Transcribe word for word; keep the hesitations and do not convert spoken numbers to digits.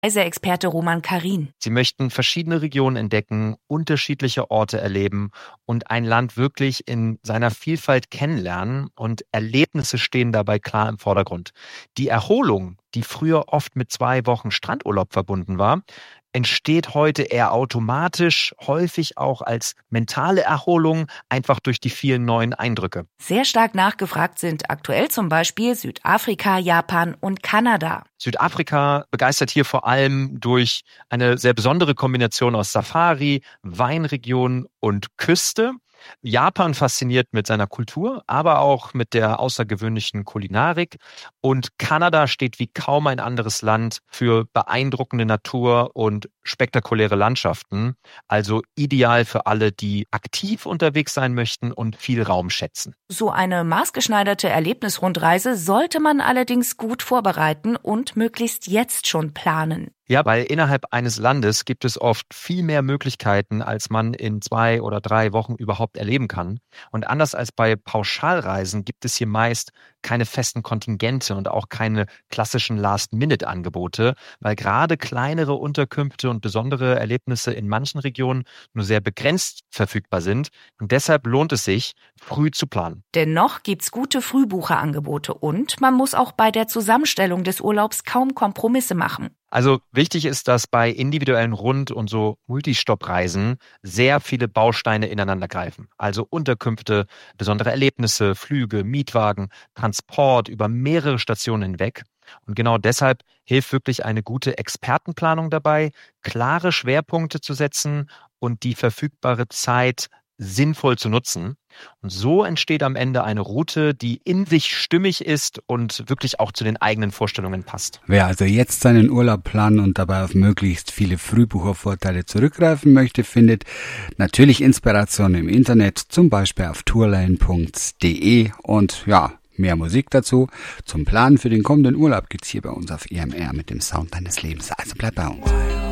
Reiseexperte Roman Karin. Sie möchten verschiedene Regionen entdecken, unterschiedliche Orte erleben und ein Land wirklich in seiner Vielfalt kennenlernen, und Erlebnisse stehen dabei klar im Vordergrund. Die Erholung, die früher oft mit zwei Wochen Strandurlaub verbunden war, entsteht heute eher automatisch, häufig auch als mentale Erholung, einfach durch die vielen neuen Eindrücke. Sehr stark nachgefragt sind aktuell zum Beispiel Südafrika, Japan und Kanada. Südafrika begeistert hier vor allem durch eine sehr besondere Kombination aus Safari, Weinregion und Küste. Japan fasziniert mit seiner Kultur, aber auch mit der außergewöhnlichen Kulinarik. Und Kanada steht wie kaum ein anderes Land für beeindruckende Natur und spektakuläre Landschaften. Also ideal für alle, die aktiv unterwegs sein möchten und viel Raum schätzen. So eine maßgeschneiderte Erlebnisrundreise sollte man allerdings gut vorbereiten und möglichst jetzt schon planen. Ja, weil innerhalb eines Landes gibt es oft viel mehr Möglichkeiten, als man in zwei oder drei Wochen überhaupt erleben kann. Und anders als bei Pauschalreisen gibt es hier meist keine festen Kontingente und auch keine klassischen Last-Minute-Angebote, weil gerade kleinere Unterkünfte und besondere Erlebnisse in manchen Regionen nur sehr begrenzt verfügbar sind. Und deshalb lohnt es sich, früh zu planen. Dennoch gibt's gute Frühbucherangebote und man muss auch bei der Zusammenstellung des Urlaubs kaum Kompromisse machen. Also wichtig ist, dass bei individuellen Rund- und so Multistopp-Reisen sehr viele Bausteine ineinander greifen. Also Unterkünfte, besondere Erlebnisse, Flüge, Mietwagen, Transport über mehrere Stationen hinweg. Und genau deshalb hilft wirklich eine gute Expertenplanung dabei, klare Schwerpunkte zu setzen und die verfügbare Zeit sinnvoll zu nutzen. Und so entsteht am Ende eine Route, die in sich stimmig ist und wirklich auch zu den eigenen Vorstellungen passt. Wer also jetzt seinen Urlaub planen und dabei auf möglichst viele Frühbuchervorteile zurückgreifen möchte, findet natürlich Inspiration im Internet, zum Beispiel auf tourlane punkt de, und ja, mehr Musik dazu. Zum Planen für den kommenden Urlaub gibt's hier bei uns auf E M R mit dem Sound deines Lebens. Also bleib bei uns.